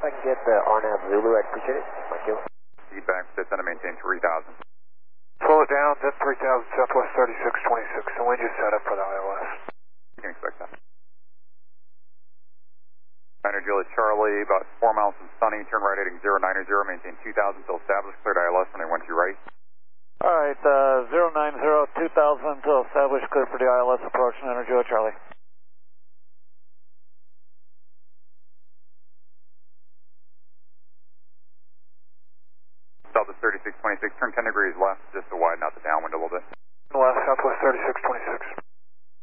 I can get the RNAV Zulu, I'd appreciate it. Thank you. Feedback, descend to maintain 3000. Slow it down, then 3000, Southwest 3626. The wind just set up for the ILS. You can expect that. Niner Juliet Charlie, about 4 miles from Sunny, turn right heading 090, maintain 2000 until established, cleared ILS when they went to right. Alright, 090, 2000 until established, cleared for the ILS approach, Niner Juliet Charlie. Southwest 3626, turn 10 degrees left, just to widen out the downwind a little bit. Left, Southwest 3626.